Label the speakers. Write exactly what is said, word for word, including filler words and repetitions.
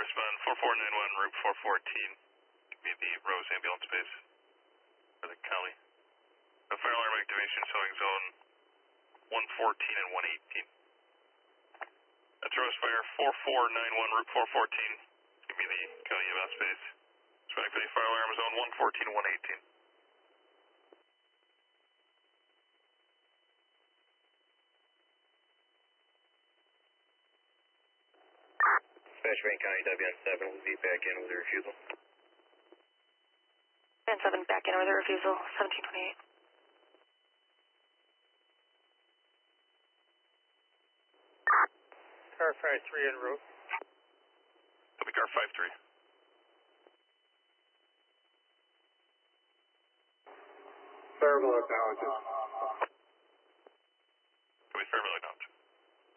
Speaker 1: respond four four nine one, Route four fourteen. Give me the Rose ambulance base for the county. The fire alarm activation showing zone one fourteen and one eighteen. That's Rose Fire four four nine one, Route four fourteen. Give me the county E M S base. Responding for the fire alarm zone one fourteen and one eighteen.
Speaker 2: Spanish Main County W N seven will be back in with a refusal.
Speaker 3: W N seven back in with a refusal, seventeen twenty-eight.
Speaker 4: Car five three en route.
Speaker 1: Copy car five three.
Speaker 4: Verbal acknowledges.